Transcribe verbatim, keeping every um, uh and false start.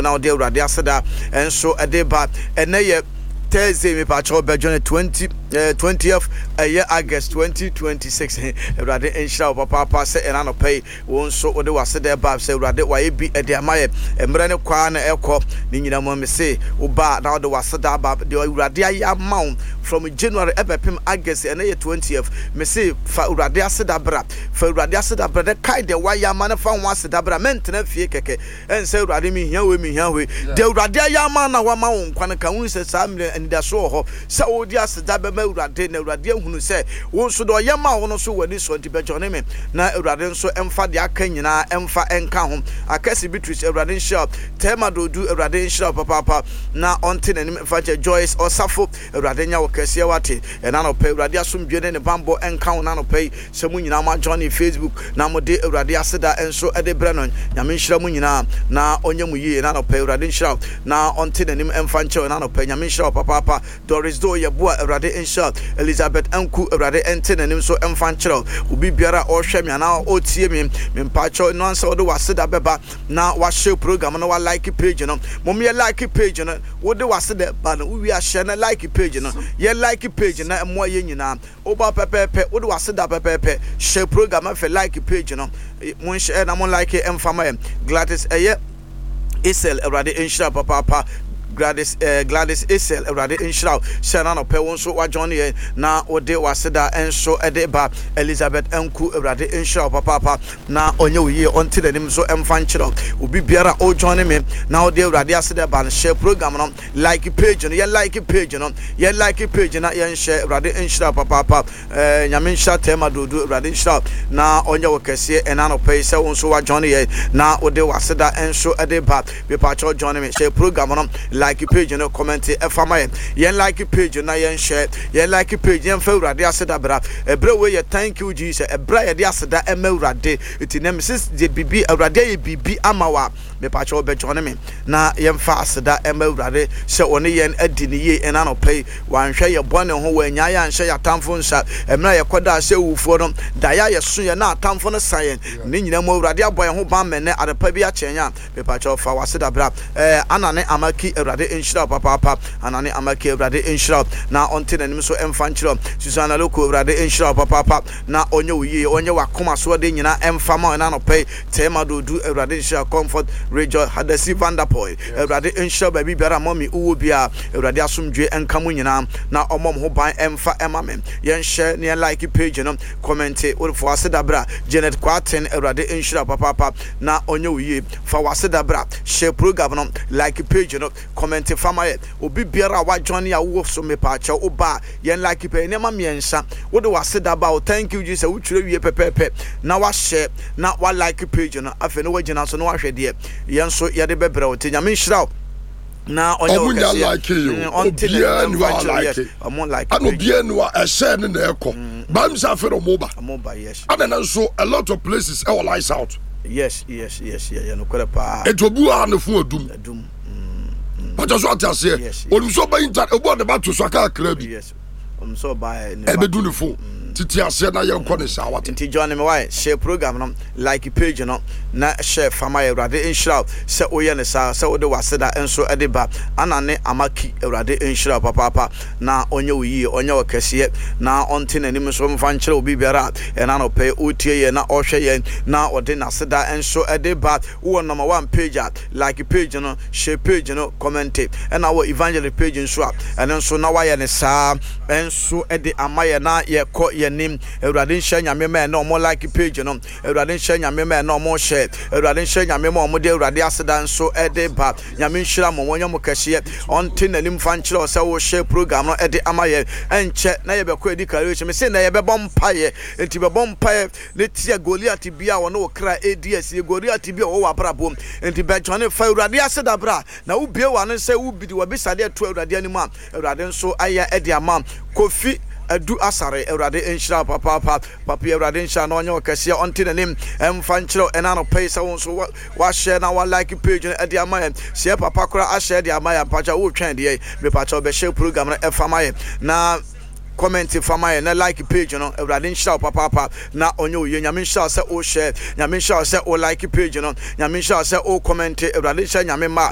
now de awurade aseda enso ede ba eneye Thursday me pacho bejo twenty twentieth uh, August twenty twenty-six Eurade enhira papa papa se era no pay won so ode wase de ba se Eurade wa ebi e de amaye emre ne kwa na ekọ ni nyina mo me se wo ba na ode wase da ba de Eurade aya maun from January epepim August and ye twentieth me se fa Eurade aseda bra fa Eurade aseda bra de kai de wa ya ma na fa wase da bra mentena fie keke en se Eurade mi hia we mi hia we de Eurade aya ma na wa ma won kwa na kan hu se sa nda so ho se odi aseda be ma Eurade na Eurade hunu se wo so do yema wo no so wani so nti be jone me na Eurade nso emfa de aka nyina emfa enka ho akasi Beatrice Eurade shop tema do du Eurade shop papa papa na onte na nim fa Joyce Osafo Eurade nya wo kase wate e na no pe Eurade asomdwe ne bambo enka ho na no pe se mu nyina ma join Facebook na mo de Eurade aseda enso e de bre no nyame nhira mu nyina na onye mu yie na no pe Eurade shop na onte na nim emfa nche na no pe nyame nhira papa papa Doris do ye boa Eurade shop Elizabeth Anku Eurade ente na nim so emfa nchero obi biara o hwe me na o tie me me mpacho no ansa wo waseda beba na wa share program na wa like page no mo me like page no wo de waseda ba no wi a share na like page no ye like page na mo ye nyina o ba pepepe wo de waseda pepepe share program afa like page no mo share na mo like emfa ma Gladys eye Isel Eurade enhira papa papa Gladys uh, Gladys Isel Eurade enhira shana no pe won so wa join here na ode waseda enso ede ba Elizabeth Enku Eurade enhira papa papa na onye oyi onti danim so emfa nchiro obi biara o join me na ode Eurade aseda ba share program no like page no ye like page no ye like page na ye share Eurade enhira papa papa eh nyame nhira tema dodo Eurade enhira na onye wokese ena no pe se won so wa join here na ode waseda enso ede ba be pa cho join me share program no like page no comment e fama yen like page na yen share yen like page yen fa Eurade aseda bra ebre we ye thank you Jesus ebra ye de aseda ema Eurade iti na Missus de bibi Eurade ye bibi amawa me pa cho be join me na yen fa aseda ema Eurade se one yen adi ne ye ena no pay wan hwe ye bone ho wanya ya nhwe ya tamfo nsa emra ye koda se wufuo no da ya ye so ye na tamfo no sayen ne nyina mo Eurade aboy ho ban me ne adepa bi a chenya me pa cho fa waseda bra eh anane amaki Eurade enhira papa papa anane amaki Eurade enhira na onte na nim so emfa nchiro Susanna Loko Eurade enhira papa papa na onye oyi onye wakoma so de nyina emfa ma na no pay tema do du Eurade enhira Comfort Rejo Hadasi Vanderpool Eurade enhira baby biara mommy uwo bia Eurade asomdwe enkamu nyina na omom ho ban emfa emame yen share ne like page no comment wo for aseda bra Janet Kwaten Eurade enhira papa papa na onye oyi fa waseda bra share program no like page no comment fama ye obi biara wa join ya wo so me pa cha oba yen like pe ne ma miensa wo de waseda ba thank you Jesus wo twire wie pepepe na wa share na wa like page no afa no wagina so no wa hwede yen so ye de bebre wo te nyame nhira na onye okase like you obia no like amon like and obia no a share ne na ekọ bam sa fe no moba moba yes and then so a lot of places all lights out yes yes yes yeah no kwere pa etobu a no fu adum adum but just what I say only so by internet about the battle so aka krabi yes um so by e be do the phone titi ase na ye nko ne sawa titi join me why share program no like page no na share fama Eurade enhira se oye ne sa se ode waseda enso ede ba anane amaki Eurade enhira papa papa na onye oyi onye okese na onte nanim so mfa nkyere obi biara e na no pe otie ye na ohwe ye na ode na seda enso ede ba wo number one page like page no share page no comment e na wo evangelical page nso a ene nso na wa ye ne sa enso ede amaye na ye ko nim Eurade nhya nyame me na omo like page no Eurade nhya nyame me na omo share Eurade nhya nyame me omo de Eurade aseda nso ede ba nyame nhira mo wonye mo kase onte nanim fa nkyere se wo share program no ede amaye enche na ye be ko edi kare me se na ye be bompaye enti be bompaye ne tia Goliath bia wo no kra ads ye Goliath bia wo wa brabom enti be jone fa Eurade aseda bra na wo bie wa no se wo bidi wo bisade to Eurade anim a Eurade nso aya ede ama Kofi adu asare Eurade enhira papa papa papa Eurade enhira na onye okase onte nanim emfa nkyere ena no pay sa won so wa share na wa like page na ade amaye se papa kora a share de amaye pacha wo twen de me pacha be share program na efa maye na comment fama na like page no Eurade nhira papa papa na onye oye nyame nhira se o share nyame nhira se o like page no nyame nhira se o comment Eurade nhira nyame ma